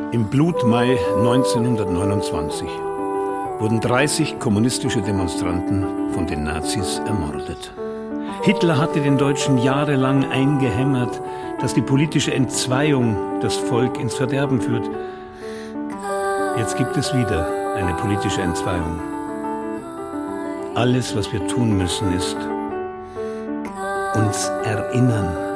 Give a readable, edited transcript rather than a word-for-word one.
Im Blutmai 1929 wurden 30 kommunistische Demonstranten von den Nazis ermordet. Hitler hatte den Deutschen jahrelang eingehämmert, dass die politische Entzweiung das Volk ins Verderben führt. Jetzt gibt es wieder eine politische Entzweiung. Alles, was wir tun müssen, ist uns erinnern.